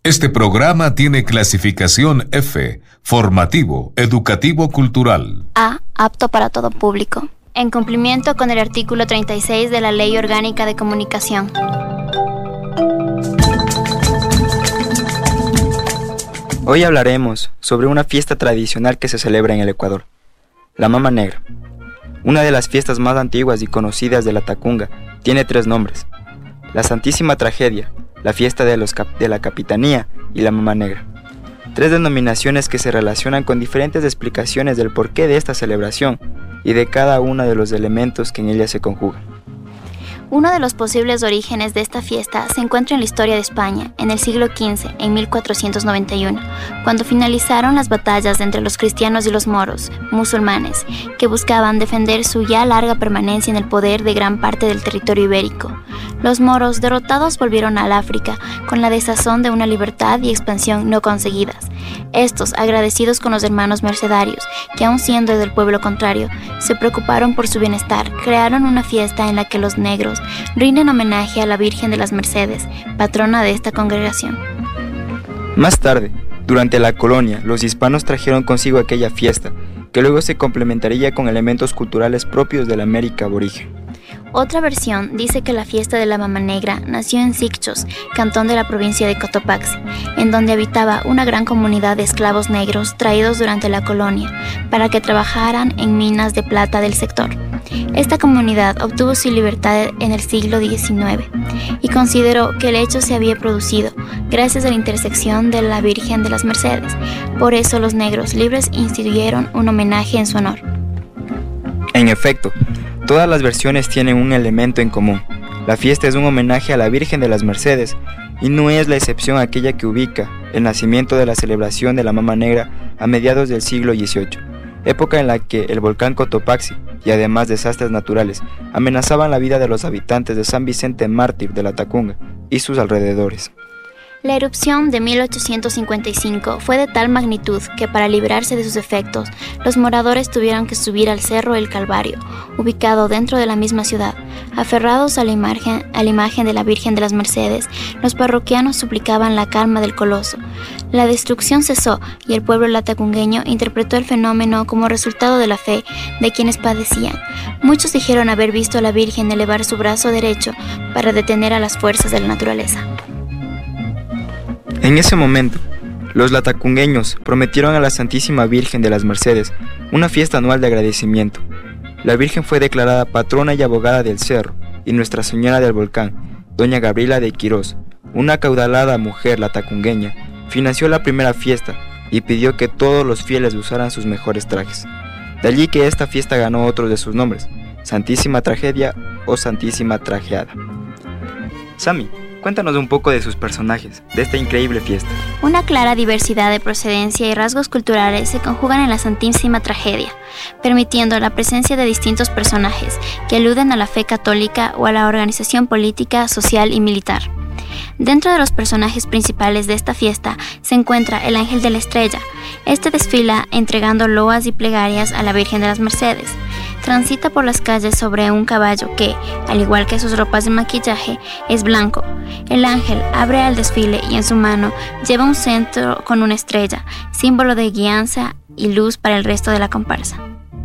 Este programa tiene clasificación F, formativo, educativo, cultural. A, apto para todo público, en cumplimiento con el artículo 36 de la Ley Orgánica de Comunicación. Hoy hablaremos sobre una fiesta tradicional que se celebra en el Ecuador, la Mama Negra. Una de las fiestas más antiguas y conocidas de la Tacunga tiene 3 nombres: la Santísima Tragedia, la fiesta de la Capitanía y la Mama Negra. 3 denominaciones que se relacionan con diferentes explicaciones del porqué de esta celebración y de cada uno de los elementos que en ella se conjugan. Uno de los posibles orígenes de esta fiesta se encuentra en la historia de España, en el siglo XV, en 1491, cuando finalizaron las batallas entre los cristianos y los moros, musulmanes, que buscaban defender su ya larga permanencia en el poder de gran parte del territorio ibérico. Los moros, derrotados, volvieron al África con la desazón de una libertad y expansión no conseguidas. Estos, agradecidos con los hermanos mercedarios, que aun siendo del pueblo contrario, se preocuparon por su bienestar, crearon una fiesta en la que los negros rinden homenaje a la Virgen de las Mercedes, patrona de esta congregación. Más tarde, durante la colonia, los hispanos trajeron consigo aquella fiesta, que luego se complementaría con elementos culturales propios de la América aborigen. Otra versión dice que la fiesta de la Mama Negra nació en Sicchos, cantón de la provincia de Cotopaxi, en donde habitaba una gran comunidad de esclavos negros traídos durante la colonia para que trabajaran en minas de plata del sector. Esta comunidad obtuvo su libertad en el siglo XIX y consideró que el hecho se había producido gracias a la intersección de la Virgen de las Mercedes. Por eso los negros libres instituyeron un homenaje en su honor. En efecto, todas las versiones tienen un elemento en común. La fiesta es un homenaje a la Virgen de las Mercedes y no es la excepción aquella que ubica el nacimiento de la celebración de la Mama Negra a mediados del siglo XVIII, época en la que el volcán Cotopaxi y además desastres naturales amenazaban la vida de los habitantes de San Vicente Mártir de la Tacunga y sus alrededores. La erupción de 1855 fue de tal magnitud que para librarse de sus efectos, los moradores tuvieron que subir al Cerro El Calvario, ubicado dentro de la misma ciudad. Aferrados a la imagen de la Virgen de las Mercedes, los parroquianos suplicaban la calma del coloso. La destrucción cesó y el pueblo latacungueño interpretó el fenómeno como resultado de la fe de quienes padecían. Muchos dijeron haber visto a la Virgen elevar su brazo derecho para detener a las fuerzas de la naturaleza. En ese momento, los latacungueños prometieron a la Santísima Virgen de las Mercedes una fiesta anual de agradecimiento. La Virgen fue declarada patrona y abogada del cerro, y Nuestra Señora del Volcán, doña Gabriela de Quirós, una acaudalada mujer latacungueña, financió la primera fiesta y pidió que todos los fieles usaran sus mejores trajes. De allí que esta fiesta ganó otros de sus nombres: Santísima Tragedia o Santísima Trajeada. Sami, cuéntanos un poco de sus personajes, de esta increíble fiesta. Una clara diversidad de procedencia y rasgos culturales se conjugan en la Santísima Tragedia, permitiendo la presencia de distintos personajes que aluden a la fe católica o a la organización política, social y militar. Dentro de los personajes principales de esta fiesta se encuentra el Ángel de la Estrella. Este desfila entregando loas y plegarias a la Virgen de las Mercedes. Transita por las calles sobre un caballo que, al igual que sus ropas de maquillaje, es blanco. El ángel abre al desfile y en su mano lleva un cetro con una estrella, símbolo de guianza y luz para el resto de la comparsa.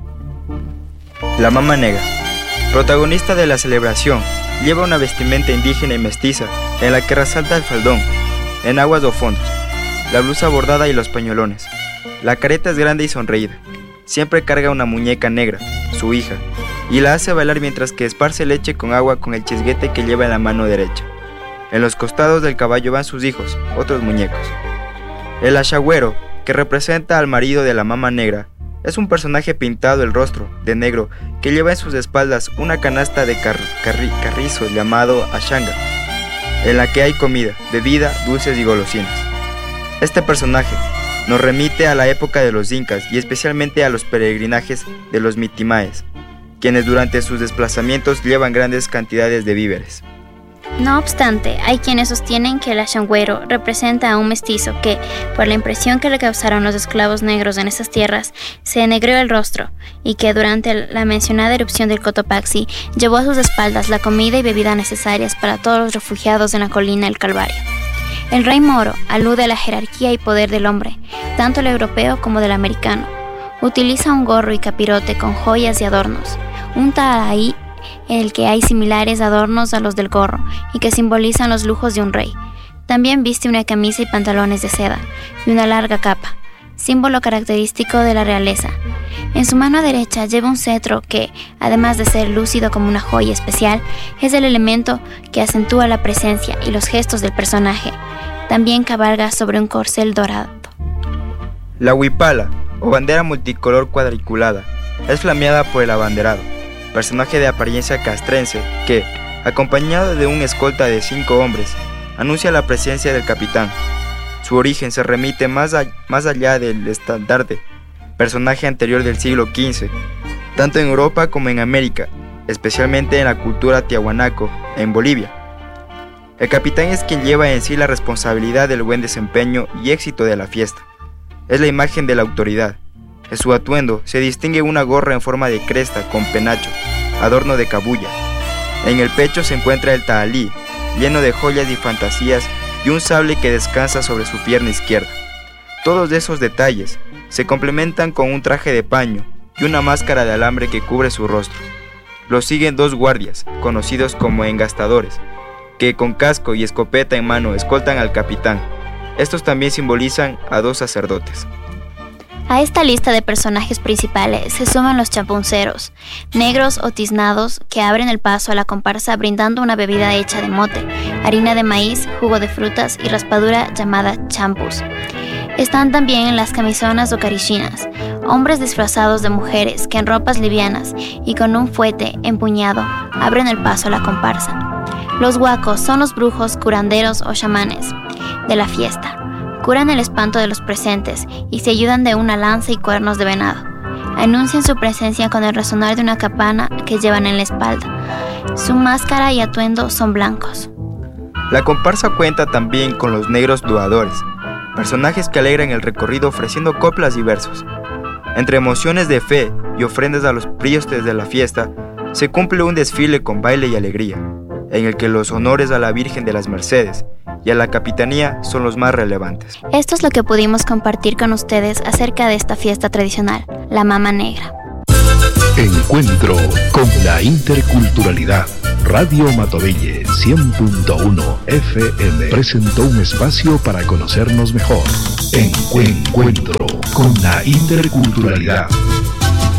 La Mama Negra, protagonista de la celebración, lleva una vestimenta indígena y mestiza en la que resalta el faldón, enaguas o fondos, la blusa bordada y los pañolones. La careta es grande y sonreída. Siempre carga una muñeca negra, su hija, y la hace bailar mientras que esparce leche con agua con el chisguete que lleva en la mano derecha. En los costados del caballo van sus hijos, otros muñecos. El achagüero, que representa al marido de la Mama Negra, es un personaje pintado el rostro de negro que lleva en sus espaldas una canasta de carrizo llamado achanga, en la que hay comida, bebida, dulces y golosinas. Este personaje nos remite a la época de los incas y especialmente a los peregrinajes de los mitimaes, quienes durante sus desplazamientos llevan grandes cantidades de víveres. No obstante, hay quienes sostienen que el achagüero representa a un mestizo que, por la impresión que le causaron los esclavos negros en esas tierras, se ennegrió el rostro y que durante la mencionada erupción del Cotopaxi llevó a sus espaldas la comida y bebida necesarias para todos los refugiados en la colina del Calvario. El rey moro alude a la jerarquía y poder del hombre, tanto el europeo como del americano. Utiliza un gorro y capirote con joyas y adornos, un talaí en el que hay similares adornos a los del gorro y que simbolizan los lujos de un rey. También viste una camisa y pantalones de seda y una larga capa, símbolo característico de la realeza. En su mano derecha lleva un cetro que, además de ser lúcido como una joya especial, es el elemento que acentúa la presencia y los gestos del personaje. También cabalga sobre un corcel dorado. La huipala, o bandera multicolor cuadriculada, es flameada por el abanderado, personaje de apariencia castrense que, acompañado de un escolta de 5 hombres, anuncia la presencia del capitán. Su origen se remite más allá del estandarte, personaje anterior del siglo XV, tanto en Europa como en América, especialmente en la cultura tiahuanaco, en Bolivia. El capitán es quien lleva en sí la responsabilidad del buen desempeño y éxito de la fiesta. Es la imagen de la autoridad. En su atuendo se distingue una gorra en forma de cresta con penacho, adorno de cabuya. En el pecho se encuentra el tahalí, lleno de joyas y fantasías, y un sable que descansa sobre su pierna izquierda. Todos esos detalles se complementan con un traje de paño y una máscara de alambre que cubre su rostro. Lo siguen 2 guardias, conocidos como engastadores, que con casco y escopeta en mano escoltan al capitán. Estos también simbolizan a 2 sacerdotes. A esta lista de personajes principales se suman los champunceros, negros o tiznados que abren el paso a la comparsa brindando una bebida hecha de mote, harina de maíz, jugo de frutas y raspadura llamada champús. Están también las camisonas o carichinas, hombres disfrazados de mujeres que en ropas livianas y con un fuete empuñado abren el paso a la comparsa. Los huacos son los brujos, curanderos o chamanes de la fiesta. Curan el espanto de los presentes y se ayudan de una lanza y cuernos de venado. Anuncian su presencia con el resonar de una campana que llevan en la espalda. Su máscara y atuendo son blancos. La comparsa cuenta también con los negros luadores, personajes que alegran el recorrido ofreciendo coplas y versos. Entre emociones de fe y ofrendas a los príostes de la fiesta, se cumple un desfile con baile y alegría, en el que los honores a la Virgen de las Mercedes y a la Capitanía son los más relevantes. Esto es lo que pudimos compartir con ustedes acerca de esta fiesta tradicional, la Mama Negra. Encuentro con la interculturalidad. Radio Matovelle 100.1 FM presentó un espacio para conocernos mejor. Encuentro con la interculturalidad.